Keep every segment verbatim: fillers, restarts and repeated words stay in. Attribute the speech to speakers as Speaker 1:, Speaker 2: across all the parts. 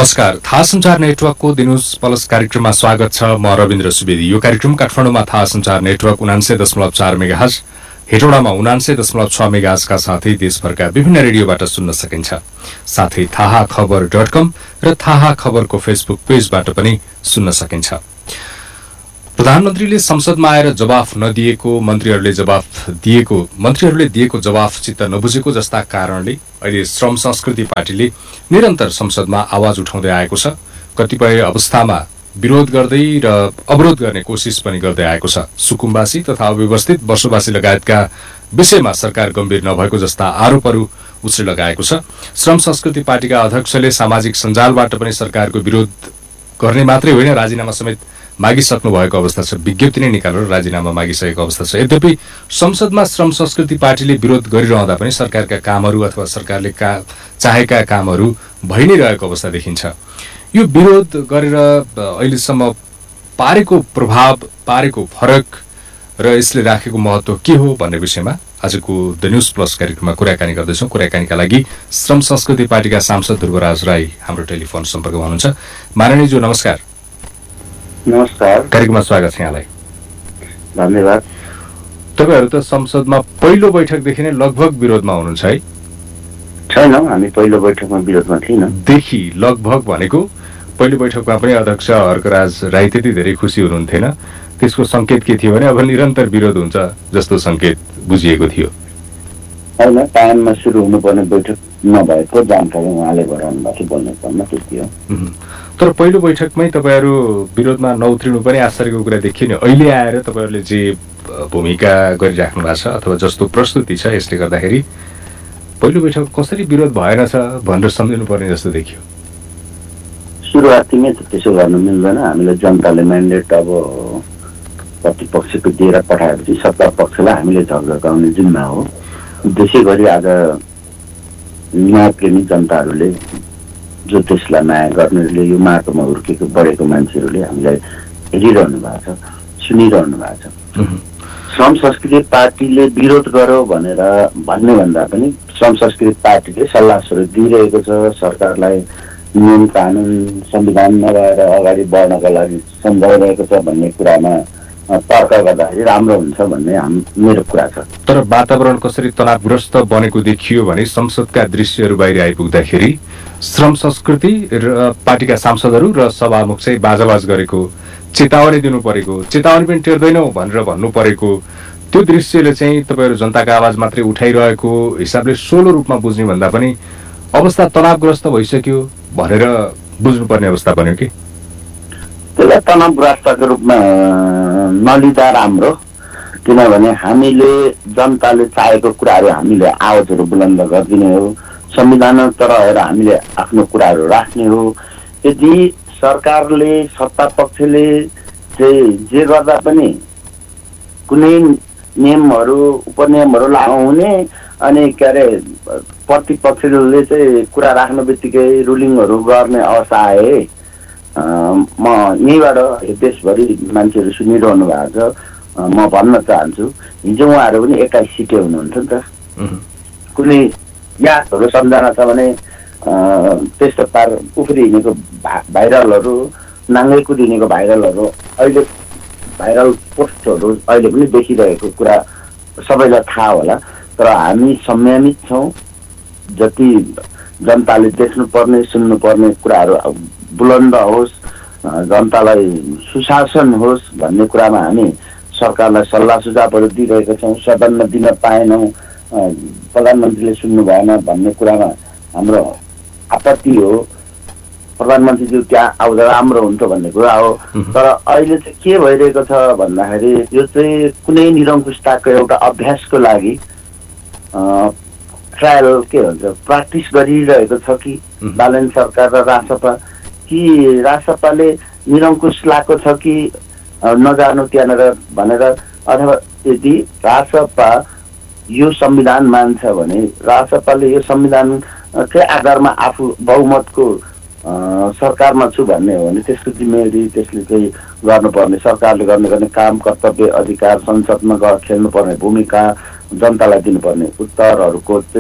Speaker 1: नमस्कार, थाहा संचार नेटवर्कको दिनुस प्लस कार्यक्रममा स्वागत छ। म रविन्द्र सुवेदी। यो कार्यक्रम काठमाडौँमा थाहा संचार नेटवर्क उनान्सय दशमलव चार मेगाहर्ज, हेटौडामा उनान्सय दशमलव छ मेगाहर्जका साथै देशभरका विभिन्न रेडियोबाट सुन्न सकिन्छ। साथै थाहा खबर डट कम र थाहा खबरको फेसबुक पेजबाट पनि सुन्न सकिन्छ। प्रधानमन्त्रीले संसदमा आएर जवाफ नदिएको, मन्त्रीहरूले जवाफ दिएको मन्त्रीहरूले दिएको जवाफ चित्त नबुझेको जस्ता कारणले अहिले श्रम संस्कृति पार्टीले निरन्तर संसदमा आवाज उठाउँदै आएको छ। कतिपय अवस्थामा विरोध गर्दै र अवरोध गर्ने कोसिस पनि गर्दै आएको छ। सुकुम्बासी तथा अव्यवस्थित बसोबासी लगायतका विषयमा सरकार गम्भीर नभएको जस्ता आरोपहरू उच्च लगाएको छ। श्रम संस्कृति पार्टीका अध्यक्षले सामाजिक सञ्जालबाट पनि सरकारको विरोध गर्ने मात्रै होइन, राजीनामा समेत मागिसक्नु भएको अवस्था छ। विज्ञप्ति नै निकालेर राजीनामा मागिसकेको अवस्था छ। यद्यपि संसदमा श्रम संस्कृति पार्टीले विरोध गरिरहँदा पनि सरकारका कामहरू अथवा सरकारले का चाहेका कामहरू भइ नै रहेको अवस्था देखिन्छ। यो विरोध गरेर अहिलेसम्म पारेको प्रभाव, पारेको फरक र यसले राखेको महत्त्व के हो भन्ने विषयमा आजको द न्युज प्लस कार्यक्रममा कुराकानी गर्दैछौँ। कुराकानीका लागि श्रम संस्कृति पार्टीका सांसद ध्रुवराज राई हाम्रो टेलिफोन सम्पर्कमा हुनुहुन्छ। माननीयज्यू नमस्कार।
Speaker 2: नमस्कार,
Speaker 1: कार्यक्रममा स्वागत छ यहाँलाई।
Speaker 2: धन्यवाद।
Speaker 1: तपाईहरु त संसदमा पहिलो बैठकदेखि नै लगभग विरोधमा हुनुहुन्छ है?
Speaker 2: छैनौँ, हामी पहिलो बैठकमा विरोधमा थिएनौँ।
Speaker 1: देखि लगभग भनेको पहिलो बैठकमा पनि अध्यक्ष हर्कराज राई त्यति धेरै खुसी हुनुहुन्थेन। त्यसको संकेत के थियो भने अब निरन्तर विरोध हुन्छ जस्तो संकेत बुझिएको थियो।
Speaker 2: होइन, टाइममा सुरु हुनुपर्ने बैठक नभएको जानकारी उहाँले गराउनु भएको बोल्ने क्रममा त्यति हो।
Speaker 1: तर पहिलो बैठकमै तपाईँहरू विरोधमा नउत्रिनु पनि आश्चर्यको कुरा देखियो नि। अहिले आएर तपाईँहरूले जे भूमिका गरिराख्नु भएको छ अथवा जस्तो प्रस्तुति छ, यसले गर्दाखेरि पहिलो बैठक कसरी विरोध भएन छ भनेर सम्झिनु पर्ने जस्तो देखियो।
Speaker 2: सुरुवातीमै त त्यसो गर्नु मिल्दैन। हामीले जनताले म्यान्डेट अब प्रतिपक्षको दिएर पठाएपछि सत्ता पक्षलाई हामीले झकझकाउने जिम्मा हो। त्यसै गरी आज न्यायप्रेमी जनताहरूले, जो देशलाई माया गर्नेहरूले, यो माटोमा हुर्केको बढेको मान्छेहरूले हामीलाई हेरिरहनु भएको छ, सुनिरहनु भएको छ। श्रम संस्कृति पार्टीले विरोध गर्यो भनेर भन्ने भन्दा पनि श्रम संस्कृति पार्टीले सल्लाह सुरु दिइरहेको छ सरकारलाई। नियम कानुन संविधान नभएर अगाडि बढ्नका लागि सम्झाइरहेको छ भन्ने कुरामा तर्क गर्दाखेरि राम्रो हुन्छ भन्ने हाम मेरो कुरा छ।
Speaker 1: तर वातावरण कसरी तनावग्रस्त बनेको देखियो भने संसदका दृश्यहरू बाहिर आइपुग्दाखेरि श्रम संस्कृति र पार्टीका सांसदहरू र सभामुख चाहिँ बाजाबाज गरेको, चेतावनी दिनु परेको, चेतावनी पनि टेर्दैनौ भनेर भन्नु परेको, त्यो दृश्यले चाहिँ तपाईँहरू जनताको आवाज मात्रै उठाइरहेको हिसाबले सोलो रूपमा बुझ्ने भन्दा पनि अवस्था तनावग्रस्त भइसक्यो भनेर बुझ्नुपर्ने अवस्था बन्यो कि?
Speaker 2: त्यसलाई तनावग्रस्तको रूपमा नलिँदा राम्रो, किनभने हामीले जनताले चाहेको कुराहरू हामीले आवाजहरू बुलन्द गरिदिने हो, संविधानमा रहेर हामीले आफ्नो कुराहरू राख्ने हो। यदि सरकारले, सत्ता पक्षले चाहिँ जे गर्दा पनि कुनै नियमहरू उपनियमहरू लागू हुने अनि के अरे प्रतिपक्षले चाहिँ कुरा राख्ने बित्तिकै रुलिङहरू गर्ने अवस्था आए। म यहीँबाट देशभरि मान्छेहरू सुनिरहनु भएको छ। म भन्न चाहन्छु, हिजो उहाँहरू पनि एक्काइस सिटे हुनुहुन्छ नि त। कुनै यादहरू सम्झना छ भने त्यस्तो पार उफ्री हिँडेको भाइरलहरू, नाङ्गै कुदिनेको भाइरलहरू, अहिले भाइरल पोस्टहरू अहिले पनि देखिरहेको कुरा सबैलाई थाहा होला। तर हामी संयमित छौँ। जति जनताले देख्नुपर्ने, सुन्नुपर्ने कुराहरू बुलन्द होस्, जनतालाई सुशासन होस् भन्ने कुरामा हामी सरकारलाई सल्लाह सुझावहरू दिइरहेका छौँ। सदनमा दिन पाएनौँ, प्रधानमन्त्रीले सुन्नु भएन भन्ने कुरामा हाम्रो आपत्ति हो। प्रधानमन्त्रीज्यू त्यहाँ आउँदा राम्रो हुन्थ्यो भन्ने कुरा हो। तर अहिले चाहिँ के भइरहेको छ भन्दाखेरि यो चाहिँ कुनै निरङ्कुशताको एउटा अभ्यासको लागि ट्रायल के भन्छ प्र्याक्टिस गरिरहेको छ कि बालन सरकार र राजसपा, कि राजसपाले निरङ्कुश लागेको छ कि नजानु त्यहाँनिर भनेर, अथवा यदि राजसपा यो संविधान मान्छ भने राजसपाले यो संविधानकै आधारमा आफू बहुमतको सरकारमा छु भन्ने हो भने त्यसको जिम्मेवारी त्यसले चाहिँ गर्नुपर्ने, सरकारले गर्ने गर्ने काम, कर्तव्य, अधिकार, संसदमा गएर खेल्नुपर्ने भूमिका, जनतालाई दिनुपर्ने उत्तरहरूको चाहिँ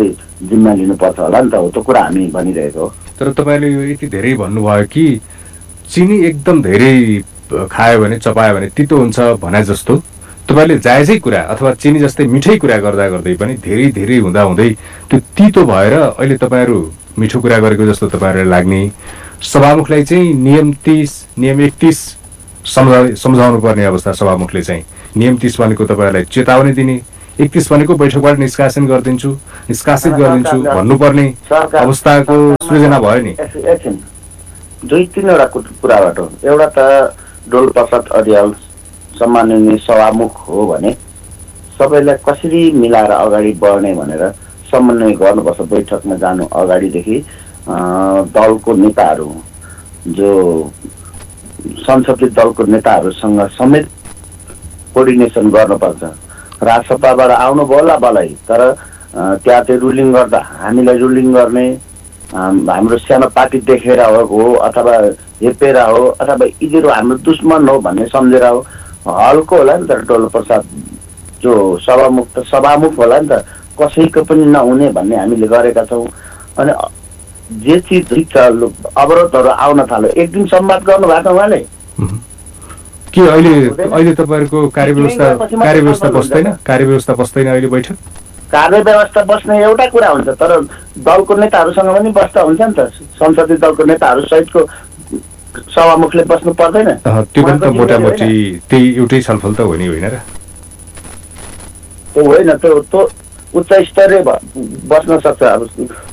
Speaker 2: जिम्मा लिनुपर्छ होला नि त, हो त्यो कुरा हामी भनिरहेको हो।
Speaker 1: तर तपाईँले यो यति धेरै भन्नुभयो कि चिनी एकदम धेरै खायो भने चपायो भने तितो हुन्छ भने जस्तो तपाईँले जायजै कुरा अथवा चिनी जस्तै मिठै कुरा गर्दा गर्दै पनि धेरै धेरै हुँदा हुँदै त्यो तितो भएर अहिले तपाईँहरू मिठो कुरा गरेको जस्तो तपाईँहरूलाई लाग्ने, सभामुखलाई चाहिँ नियम तीस नियम एकतिस सम्झा सम्झाउनु पर्ने अवस्था, सभामुखले चाहिँ नियम तीस भनेको तपाईँहरूलाई चेतावनी दिने, एकतिस भनेको बैठकबाट निष्कासन गरिदिन्छु निष्कासित गरिदिन्छु भन्नुपर्ने अवस्थाको सृजना भयो नि।
Speaker 2: एकछिन दुई तिनवटा कुराबाट हो। एउटा त डोलप्रसाद अर्याल सम्माननीय सभामुख हो भने सबैलाई कसरी मिलाएर अगाडि बढ्ने भनेर समन्वय गर्नुपर्छ। बैठकमा जानु अगाडिदेखि दलको नेताहरू जो संसदीय दलको नेताहरूसँग समेत कोर्डिनेसन गर्नुपर्छ। राजसभाबाट आउनुभयो होला भलै, तर त्यहाँ चाहिँ रुलिङ गर्दा हामीलाई रुलिङ गर्ने हाम्रो सानो पार्टी देखेर हो अथवा हेपेर हो अथवा यिनीहरू हाम्रो दुश्मन हो भन्ने सम्झेर हो, हल्को होला नि त। डोलप्रसाद जो सभामुख त सभामुख होला नि त, कसैको पनि नहुने भन्ने हामीले गरेका छौँ। अनि जे चिज अवरोधहरू आउन थाल्यो, एक दिन संवाद गर्नु भएको छ उहाँले
Speaker 1: के अहिले अहिले तपाईँहरूको कार्यव्यवस्था कार्यव्यवस्था बस्दैन कार्यव्यवस्था बस्दैन अहिले बैठक?
Speaker 2: कार्यव्यवस्था बस्ने एउटा कुरा हुन्छ, तर दलको नेताहरूसँग पनि बस्दा हुन्छ नि त। संसदीय दलको नेताहरू सहितको सभामुखले बस्नु पर्दैन?
Speaker 1: त्यो पनि त मोटामोटी त्यही एउटै छलफल त हो नि, होइन र?
Speaker 2: त्यो होइन, त्यो त्यो उच्च स्तरीय बस्न सक्छ। अब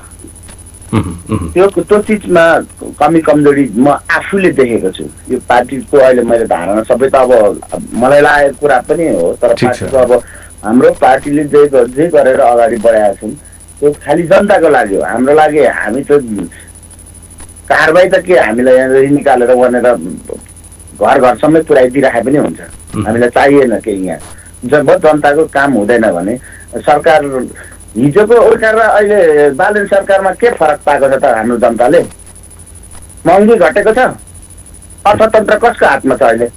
Speaker 2: त्यो त्यो चिजमा कमी कमजोरी म आफूले देखेको छु। यो पार्टीको अहिले मैले धारणा सबै त अब मलाई लागेको कुरा पनि हो, तर पार्टीको अब हाम्रो पार्टीले जे जे गरेर अगाडि बढाएका छौँ त्यो खालि जनताको लागि हो। हाम्रो लागि हामी त कारबाही त के हामीलाई यहाँ निकालेर भनेर घर घरसम्मै पुऱ्याइदिइराखे पनि हुन्छ, हामीलाई चाहिएन केही। यहाँ जब जनताको काम हुँदैन भने सरकार हिजोको सरकार र अहिले बालन सरकारमा के फरक पाएको छ त हाम्रो जनताले? महँगी घटेको छ, अर्थतन्त्र कसको हातमा छ अहिले?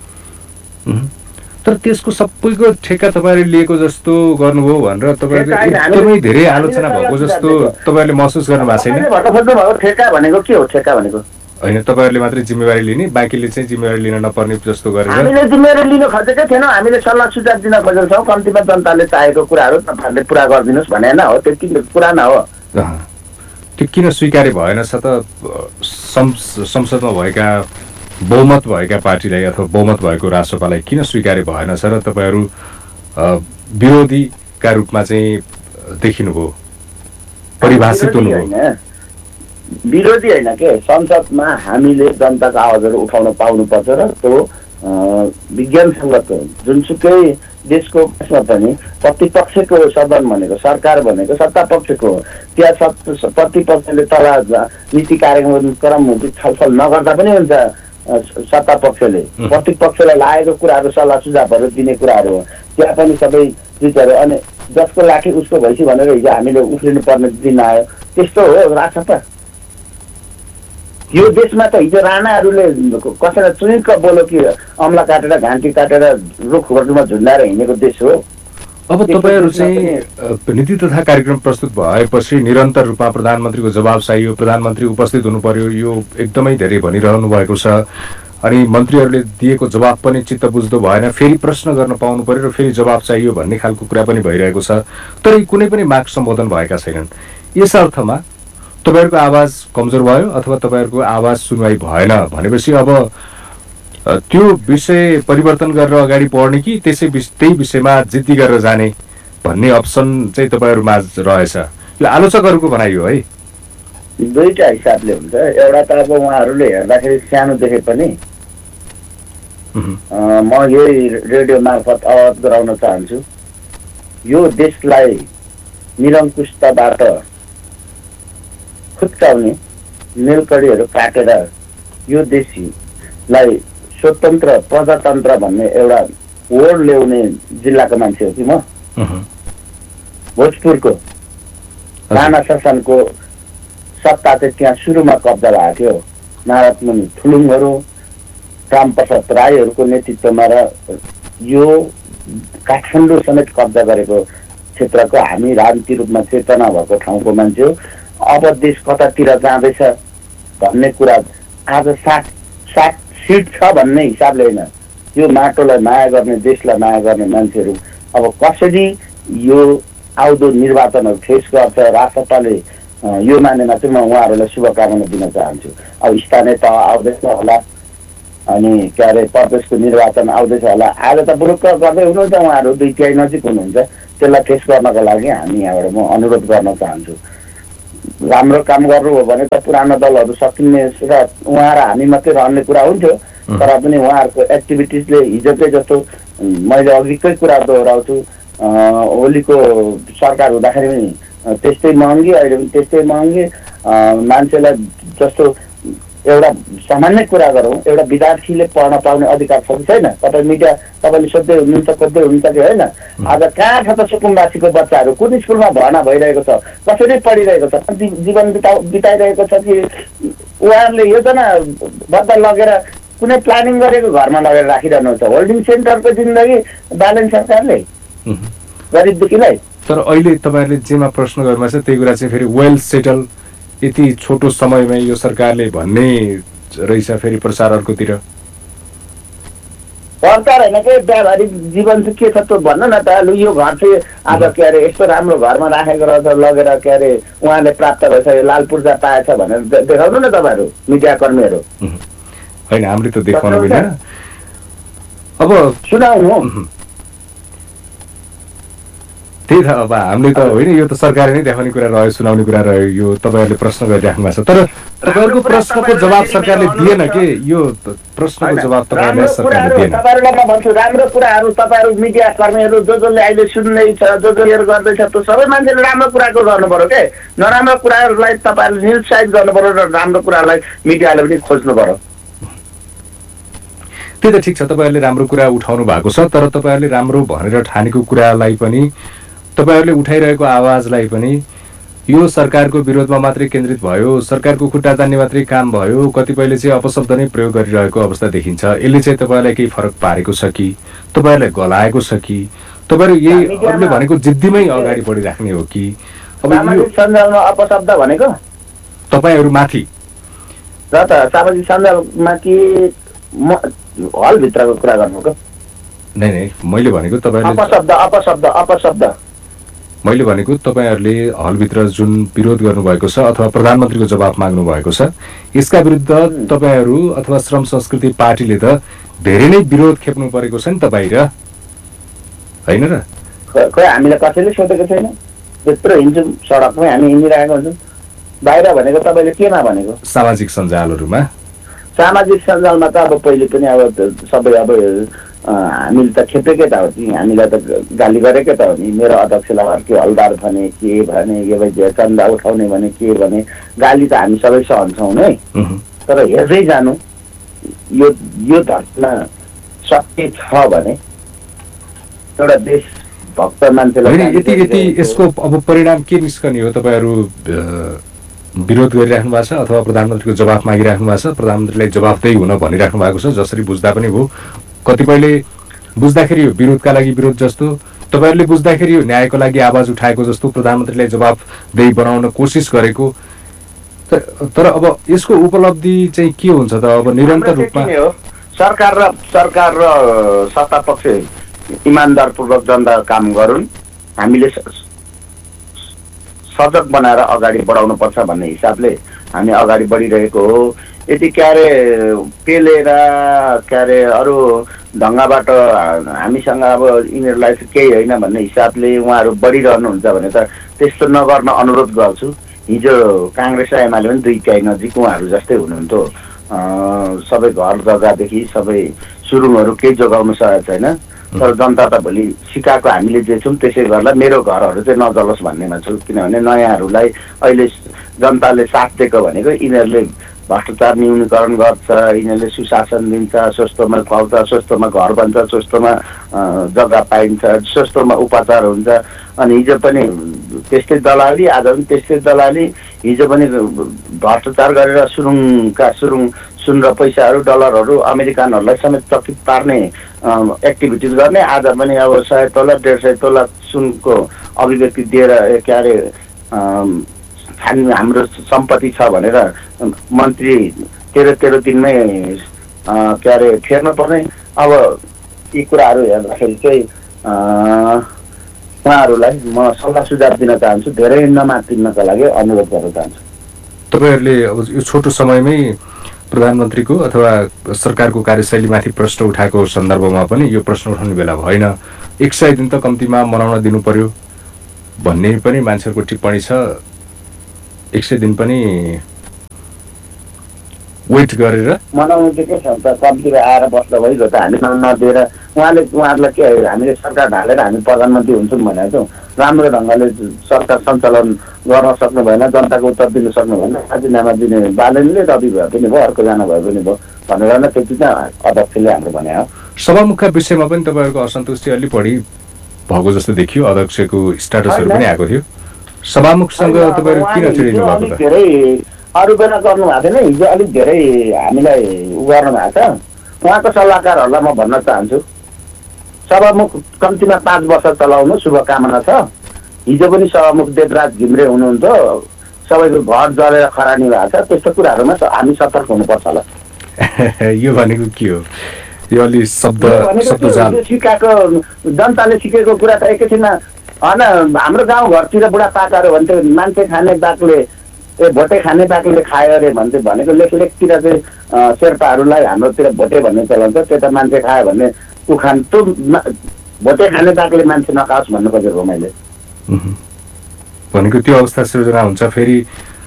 Speaker 1: तर त्यसको सबैको ठेक्का तपाईँहरूले लिएको जस्तो गर्नुभयो भनेर तपाईँहरूको एकदमै धेरै आलोचना भएको जस्तो तपाईँहरूले महसुस गर्नु भएको छैन?
Speaker 2: ठेक्का भनेको के हो? ठेक्का भनेको
Speaker 1: होइन, तपाईँहरूले मात्रै जिम्मेवारी लिने, बाँकीले चाहिँ जिम्मेवारी लिन नपर्ने जस्तो गरेर
Speaker 2: हामीले जिम्मेवारी लिन खोजेकै थिएनौँ। हामीले सल्लाह सुझाव दिन खोजेको छौँ। कम्तीमा जनताले चाहेको कुराहरू तपाईँहरूले पुरा गरिदिनुहोस् भने होइन हो, त्यति पुरानो हो।
Speaker 1: त्यो किन स्वीकार्य भएन छ त? संसदमा भएका बहुमत भएका पार्टीलाई अथवा बहुमत भएको राष्ट्रपालाई किन स्वीकार्य भएन छ र तपाईँहरू विरोधीका रूपमा चाहिँ देखिनुभयो, परिभाषित हुनुभयो?
Speaker 2: विरोधी होइन के, संसदमा हामीले जनताको आवाजहरू उठाउन पाउनुपर्छ र त्यो विज्ञानसँगको जुनसुकै देशको पनि प्रतिपक्षको सदन भनेको सरकार भनेको सत्ता पक्षको हो। त्यहाँ प्रतिपक्षले तल नीति कार्यक्रम छलफल नगर्दा पनि हुन्छ। सत्ता पक्षले प्रतिपक्षलाई लागेको कुराहरू सल्लाह सुझावहरू दिने कुराहरू हो। त्यहाँ पनि सबै चिजहरू अनि जसको लाठी उसको भैँसी भनेर हिजो हामीले उफ्रिनु पर्ने दिन आयो। त्यस्तो हो राजसभा। यो देशमा त हिजो राणाहरूले कसैलाई चुइक्क बोलो कि अम्ला काटेर घाँटी काटेर रुखहरूमा झुन्डाएर हिँडेको देश हो।
Speaker 1: अब तपाईँहरू चाहिँ नीति तथा कार्यक्रम प्रस्तुत भएपछि निरन्तर रूपमा प्रधानमन्त्रीको जवाब चाहियो, प्रधानमन्त्री उपस्थित हुनु पर्यो, यो एकदमै धेरै भनिरहनु भएको छ। अनि मन्त्रीहरूले दिएको जवाब पनि चित्त बुझ्दो भएन, फेरि प्रश्न गर्न पाउनु पर्यो र फेरि जवाब चाहियो भन्ने खालको कुरा पनि भइरहेको छ। तर कुनै पनि माग सम्बोधन भएका छैनन्। यस अर्थमा तपाईँहरूको आवाज कमजोर भयो अथवा तपाईँहरूको आवाज सुनवाई भएन भनेपछि अब त्यो विषय परिवर्तन गरेर अगाडि बढ्ने कि त्यसै त्यही विषयमा जिद्दी गरेर जाने भन्ने अप्सन चाहिँ तपाईँहरूमा रहेछ? यो आलोचकहरूको भनाइ हो है।
Speaker 2: दुईटा हिसाबले हुन्छ। एउटा त अब उहाँहरूले हेर्दाखेरि सानो देखे पनि म यही रेडियो मार्फत अवगत गराउन चाहन्छु, यो देशलाई निरङ्कुशताबाट खुट्टाउने नेलकडीहरू काटेर यो देशलाई स्वतन्त्र प्रजातन्त्र भन्ने एउटा वर्ड ल्याउने जिल्लाको मान्छे हो कि म। भोजपुरको राणा शासनको सत्ता चाहिँ त्यहाँ सुरुमा कब्जा भएको थियो। नारद मुनि ठुलुङहरू, रामप्रसाद राईहरूको नेतृत्वमा र यो काठमाडौँ समेत कब्जा गरेको क्षेत्रको हामी राजनीति रूपमा चेतना भएको ठाउँको मान्छे हो। अब देश कतातिर जाँदैछ भन्ने कुरा आज सात सात सिट छ भन्ने हिसाबले होइन, यो माटोलाई माया गर्ने, देशलाई माया गर्ने मान्छेहरू अब कसरी यो आउँदो निर्वाचनहरू फेस गर्छ, राष्ट्रपाले यो मानेमा चाहिँ म उहाँहरूलाई शुभकामना दिन चाहन्छु। अब स्थानीय तह आउँदैछ होला, अनि के अरे प्रदेशको निर्वाचन आउँदैछ होला। आज त बुरुक्क गर्दै हुनुहुन्छ उहाँहरू, दुई तिहाई नजिक हुनुहुन्छ। त्यसलाई फेस गर्नको लागि हामी यहाँबाट म अनुरोध गर्न चाहन्छु, राम्रो काम गर्नु हो भने त पुरानो दलहरू सकिने र उहाँ र हामी मात्रै रहने कुरा हुन्थ्यो। तर पनि उहाँहरूको एक्टिभिटिजले हिजोकै जस्तो मैले अघिकै कुरा दोहोऱ्याउँछु, ओलीको सरकार हुँदाखेरि पनि त्यस्तै महँगी, अहिले पनि त्यस्तै महँगी। मान्छेलाई जस्तो एउटा सामान्य कुरा गरौँ, एउटा विद्यार्थीले पढ्न पाउने अधिकार छ कि छैन? तपाईँ मिडिया तपाईँले सोध्दै हुनुहुन्छ, खोज्दै हुनुहुन्छ कि होइन? आज कहाँ छ त सुकुम्बासीको बच्चाहरू? कुन स्कुलमा भर्ना भइरहेको छ? कसरी पढिरहेको छ? जीवन बिता बिताइरहेको छ कि उहाँहरूले योजनाबद्ध लगेर कुनै प्लानिङ गरेको घरमा लगेर राखिरहनुहुन्छ? होल्डिङ सेन्टरको जिन्दगी बालन सरकारले गरिब दुखीलाई।
Speaker 1: तर अहिले तपाईँहरूले जेमा प्रश्न गर्नुभएको छ त्यही कुरा चाहिँ फेरि वेल सेटल यति छोटो समयमै यो सरकारले भन्ने रहेछ फेरि प्रचार अर्कोतिर।
Speaker 2: सरकार होइन के व्यावहारिक जीवन चाहिँ के छ त भन्नु न त। लु यो घर चाहिँ आज के अरे यस्तो राम्रो घरमा राखेको रहेछ, लगेर के अरे उहाँले प्राप्त भएछ, यो लाल पूर्जा पाएछ भनेर देखाउनु न तपाईँहरू मिडिया कर्मीहरू।
Speaker 1: होइन हामीले त देखाउनु मिल्दैन। अब
Speaker 2: सुनाउनु
Speaker 1: त्यही त, अब हामीले त होइन, यो त सरकारले नै देखाउने कुरा रह्यो, सुनाउने कुरा रह्यो। यो तपाईँहरूले प्रश्न गरिराख्नु भएको छ, तर तपाईँहरूको प्रश्नको जवाब सरकारले दिएन के? यो प्रश्नको जवाब तपाईँहरूले सरकारले दिएन।
Speaker 2: तपाईँहरूलाई म भन्छु, राम्रो कुराहरू तपाईँहरू मिडिया कर्मीहरू जो जसले अहिले सुन्दैछ, जो जो हेर गर्दैछ, त्यो सबै मान्छेले राम्रो कुराको गर्नु पर्यो के? नराम्रो कुराहरूलाई तपाईँहरूले निरुत्साहित गर्नु पर्यो र राम्रो कुरालाई मिडियाले पनि खोज्नु पर्यो।
Speaker 1: त्यही त ठिक छ, तपाईँहरूले राम्रो कुरा उठाउनु भएको छ, तर तपाईँहरूले राम्रो भनेर ठानेको कुरालाई पनि, तपाईँहरूले उठाइरहेको आवाजलाई पनि यो सरकारको विरोधमा मात्रै केन्द्रित भयो, सरकारको खुट्टा तान्ने मात्रै काम भयो, कतिपयले चाहिँ अपशब्द नै प्रयोग गरिरहेको अवस्था देखिन्छ। यसले चाहिँ तपाईँलाई केही फरक पारेको छ कि तपाईँहरूलाई गलाएको छ कि तपाईँहरू यही अरूले भनेको जिद्दीमै अगाडि बढिराख्ने हो कि?
Speaker 2: अब यो सञ्जालमा अपशब्द भनेको
Speaker 1: तपाईँहरू माथि
Speaker 2: र त सामाजिक सञ्जालमा कि हलभित्रको कुरा गर्नुको?
Speaker 1: नै नै मैले भनेको तपाईँहरूले
Speaker 2: अपशब्द अपशब्द अपशब्द
Speaker 1: मैले भनेको तपाईँहरूले हलभित्र जुन विरोध गर्नुभएको छ अथवा प्रधानमन्त्रीको जवाफ माग्नु भएको छ, यसका विरुद्ध तपाईँहरू अथवा श्रम संस्कृति पार्टीले त धेरै नै विरोध खेप्नु परेको छ नि तपाईँ र, होइन र?
Speaker 2: खोइ हामीले कसैले सोधेको छैन। त्यत्रो हिँड्छौँ, सडकमै हामी हिँडिरहेको हुन्छौँ। बाहिर भनेको तपाईँले केमा भनेको?
Speaker 1: सामाजिक सञ्जालहरूमा।
Speaker 2: सामाजिक सञ्जालमा त अब पहिले पनि अब सबै अब हामीले त खेपेकै त हो नि, हामीलाई त गाली गरेकै त हो नि। मेरो अध्यक्षलाई अर्कै हलदार भने, के भने, यो चन्दा उठाउने भने, के भने, गाली त हामी सबै सहन्छौँ नै। तर हेर्दै जानु, यो यो धर्तीमा सत्य छ भने एउटा देश भक्त मान्छेलाई
Speaker 1: यति यति यसको अब परिणाम के निस्कने हो? तपाईँहरू विरोध गरिराख्नु भएको छ अथवा प्रधानमन्त्रीको जवाफ मागिराख्नु भएको छ, प्रधानमन्त्रीलाई जवाफदेही हुन भनिराख्नु भएको छ, जसरी बुझ्दा पनि भयो। कतिपयले बुझ्दाखेरि यो विरोधका लागि विरोध जस्तो, तपाईँहरूले बुझ्दाखेरि यो न्यायको लागि आवाज उठाएको जस्तो, प्रधानमन्त्रीलाई जवाफदेही बनाउन कोसिस गरेको। तर अब यसको उपलब्धि चाहिँ के हुन्छ त? अब निरन्तर रूपमा
Speaker 2: सरकार र सरकार र सत्ता पक्ष इमान्दारपूर्वक जनता काम गरून्, हामीले सजग बनाएर अगाडि बढाउनु पर्छ भन्ने हिसाबले हामी अगाडि बढिरहेको हो। यति के अरे पेलेर के अरे अरू ढङ्गबाट हामीसँग अब यिनीहरूलाई केही होइन भन्ने हिसाबले उहाँहरू बढिरहनुहुन्छ भने त त्यस्तो नगर्न अनुरोध गर्छु। हिजो काङ्ग्रेस र एमाले पनि दुई तिहाई नजिक उहाँहरू जस्तै हुनुहुन्थ्यो। सबै घर जग्गादेखि सबै सुरुङहरू केही जोगाउन सकेको छैन। तर जनता त भोलि सिकाएको हामीले जे छौँ त्यसै गर्ला, मेरो घरहरू चाहिँ नजलोस् भन्नेमा छु। किनभने नयाँहरूलाई अहिले जनताले साथ दिएको भनेको यिनीहरूले भ्रष्टाचार न्यूनीकरण गर्छ, यिनीहरूले सुशासन दिन्छ, सस्तोमा खुवाउँछ, सस्तोमा घर बन्छ, सस्तोमा जग्गा पाइन्छ, सस्तोमा उपचार हुन्छ। अनि हिजो पनि त्यस्तै दलाली, आज पनि त्यस्तै दलाली। हिजो पनि भ्रष्टाचार गरेर सुरुङका सुरुङ सुन र पैसाहरू डलरहरू अमेरिकनहरूलाई समेत चकित पार्ने एक्टिभिटिज गर्ने। आज पनि अब सय तोला डेढ सय तोला सुनको अभिव्यक्ति दिएर के अरे हाम्रो सम्पत्ति छ भनेर मन्त्री तेह्र तेह्र दिनमै के अरे फेर्न पर्ने। अब यी कुराहरू हेर्दाखेरि चाहिँ उहाँहरूलाई म सल्लाह सुझाव दिन चाहन्छु, धेरै नमातिनका लागि अनुरोध गर्न चाहन्छु।
Speaker 1: तपाईँहरूले अब यो छोटो समयमै प्रधानमन्त्रीको अथवा सरकारको कार्यशैलीमाथि प्रश्न उठाएको सन्दर्भमा पनि यो प्रश्न उठाउने बेला भएन, एक सय दिन त कम्तीमा मनाउन दिनु पर्यो भन्ने पनि मान्छेहरूको टिप्पणी छ। एक सय दिन पनि वेट गरेर
Speaker 2: मनाउनु चाहिँ के छ त, कम्तीमा आएर बस्दा भइगयो त। हामी नदिएर उहाँले उहाँहरूलाई के हामीले सरकार ढालेर हामी प्रधानमन्त्री हुन्छौँ भनेको छौँ। राम्रो ढङ्गले सरकार सञ्चालन गर्न सक्नु भएन, जनताको उत्तर दिन सक्नु भएन, राजीनामा दिने बालनले रवि भए पनि भयो, अर्कोजना भए पनि भयो भनेर नै त्यति नै अध्यक्षले हाम्रो भने हो।
Speaker 1: सभामुखका विषयमा पनि तपाईँहरूको असन्तुष्टि अलि बढी भएको जस्तो देखियो, अध्यक्षको स्ट्याटसहरू पनि आएको थियो। सभामुखसँग तपाईँहरू किन चिडिनु भएको त?
Speaker 2: धेरै अरू बेला गर्नु भएको थिएन, हिजो अलिक धेरै हामीलाई उ गर्नु भएको छ। उहाँको सल्लाहकारहरूलाई म भन्न चाहन्छु, सभामुख कम्तीमा पाँच वर्ष चलाउनु शुभकामना छ। हिजो पनि सभामुख देवराज घिम्रे हुनुहुन्थ्यो, सबैको घर जलेर खरानी भएको छ। त्यस्तो कुराहरूमा हामी सतर्क हुनुपर्छ होला।
Speaker 1: यो भनेको के हो? यो अलि शब्द शब्द
Speaker 2: सिकाएको जनताले सिकेको कुरा त एकैछिनमा होइन। हाम्रो गाउँ घरतिर बुढापाकाहरू भन्थ्यो मान्छे खाने बाघले ए भोटे खाने बाघले खायो अरे भन्थ्यो, भनेको लेखलेखतिर चाहिँ शेर्पाहरूलाई हाम्रोतिर भोटे भन्ने चलन छ। त्यो त मान्छे खायो भने उखान त्यो भोटे खाने बाघले मान्छे नखाओस् भन्नु खोजेको मैले।
Speaker 1: भनेको त्यो अवस्था सृजना हुन्छ फेरि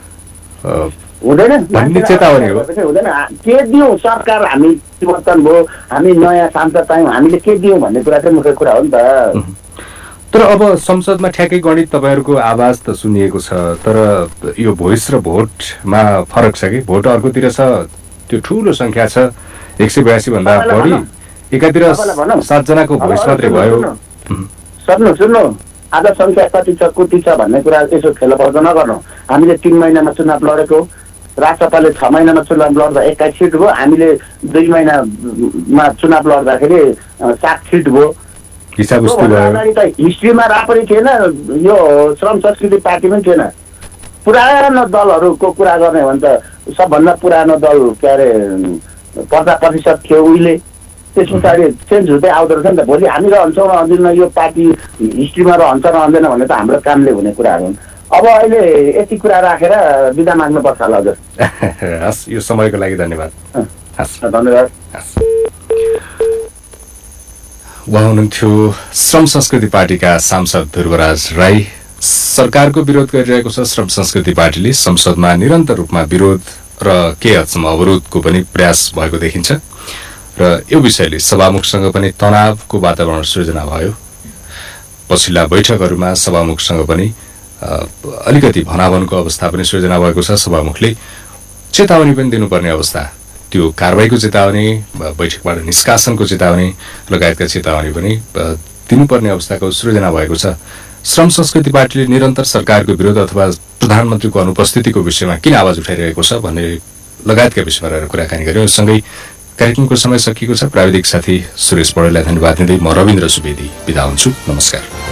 Speaker 2: हुँदैन,
Speaker 1: भन्ने चेतावनी हो।
Speaker 2: हुँदैन, के दिउँ सरकार हामी परिवर्तन भयो, हामी नयाँ सांसद पायौँ, हामीले के दिउँ भन्ने कुरा चाहिँ मुख्य कुरा हो नि त।
Speaker 1: तर अब संसदमा ठ्याक्कै गणित तपाईँहरूको आवाज त सुनिएको छ, तर यो भोइस र भोटमा फरक छ कि? भोट अर्कोतिर छ, त्यो ठुलो सङ्ख्या छ, एक सय बयासी भन्दा बढी। एकातिर सातजनाको भोइस मात्रै भयो।
Speaker 2: सुन्नु सुन्नु आज सङ्ख्या कति छ कति छ भन्ने कुरा यसो खेलपर्द नगर्नु। हामीले तिन महिनामा चुनाव लडेको, राष्ट्रपाले छ महिनामा चुनाव लड्दा एक्काइस सिट भयो, हामीले दुई महिनामा चुनाव लड्दाखेरि सात सिट भयो। हिस्ट्रीमा रापरी थिएन, यो श्रम संस्कृति पार्टी पनि थिएन। पुरानो दलहरूको कुरा गर्ने भने त सबभन्दा पुरानो दल के अरे पचास प्रतिशत थियो उहिले, त्यस पछाडि चेन्ज हुँदै आउँदो रहेछ नि त। भोलि हामी रहन्छौँ रहँदैन, यो पार्टी हिस्ट्रीमा रहन्छ रहँदैन भन्ने त हाम्रो कामले हुने कुराहरू हुन्। अब अहिले यति कुरा राखेर बिदा माग्नुपर्छ होला हजुर।
Speaker 1: हस्, यो समयको लागि धन्यवाद।
Speaker 2: धन्यवाद।
Speaker 1: उहाँ हुनुहुन्थ्यो श्रम संस्कृति पार्टीका सांसद ध्रुवराज राई। सरकारको विरोध गरिरहेको छ श्रम संस्कृति पार्टीले, संसदमा निरन्तर रूपमा विरोध र केही हदसम्म अवरोधको पनि प्रयास भएको देखिन्छ र यो विषयले सभामुखसँग पनि तनावको वातावरण सृजना भयो। पछिल्ला बैठकहरूमा सभामुखसँग पनि अलिकति भनाभनको अवस्था पनि सृजना भएको छ। सभामुखले चेतावनी पनि दिनुपर्ने अवस्था, त्यो कारबाहीको चेतावनी, बैठकबाट निष्कासनको चेतावनी लगायतका चेतावनी पनि दिनुपर्ने अवस्थाको सृजना भएको छ। श्रम संस्कृति पार्टीले निरन्तर सरकारको विरोध अथवा प्रधानमन्त्रीको अनुपस्थितिको विषयमा किन आवाज उठाइरहेको छ भन्ने लगायतका विषयमा रहेर कुराकानी गर्यौँ। सँगै कार्यक्रमको समय सकिएको छ। प्राविधिक साथी सुरेश पौडेललाई धन्यवाद दिँदै म रविन्द्र सुवेदी बिदा हुन्छु। नमस्कार।